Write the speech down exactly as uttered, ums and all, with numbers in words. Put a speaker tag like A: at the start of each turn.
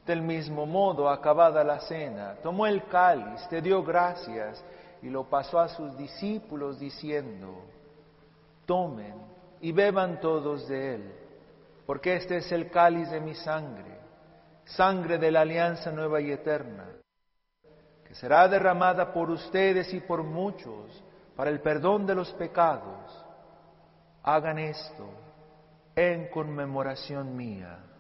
A: Del mismo modo, acabada la cena, tomó el cáliz, te dio gracias y lo pasó a sus discípulos diciendo: tomen y beban todos de él, porque este es el cáliz de mi sangre, sangre de la alianza nueva y eterna, que será derramada por ustedes y por muchos para el perdón de los pecados. Hagan esto en conmemoración mía.